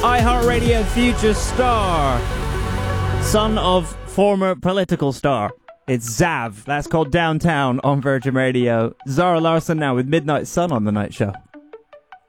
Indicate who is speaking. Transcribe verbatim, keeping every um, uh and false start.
Speaker 1: iHeartRadio future star, son of former political star. It's Zav. That's called Downtown on Virgin Radio. Zara Larsson now with Midnight Sun on The Night Show.